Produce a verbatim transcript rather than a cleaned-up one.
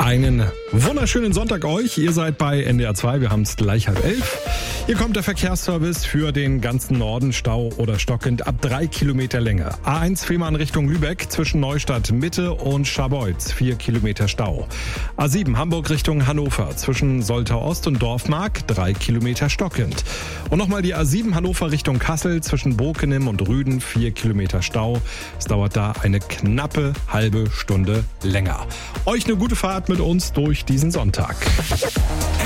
Einen wunderschönen Sonntag euch. Ihr seid bei N D R zwei. Wir haben es gleich halb elf. Hier kommt der Verkehrsservice für den ganzen Norden. Stau oder stockend ab drei Kilometer Länge. A eins Fehmarn Richtung Lübeck zwischen Neustadt Mitte und Scharbeutz. Vier Kilometer Stau. A sieben Hamburg Richtung Hannover zwischen Soltau Ost und Dorfmark. Drei Kilometer stockend. Und nochmal die A sieben Hannover Richtung Kassel zwischen Bokenem und Rüden. Vier Kilometer Stau. Es dauert da eine knappe halbe Stunde länger. Euch eine gute Fahrt mit uns durch diesen Sonntag.